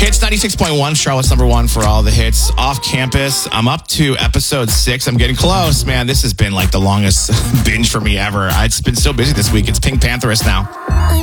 Hits 96.1, Charlotte's number one for all the hits. Off campus, I'm up to episode 6. I'm getting close, man. This has been like the longest binge for me ever. It's been so busy this week. It's Pink Pantherist now.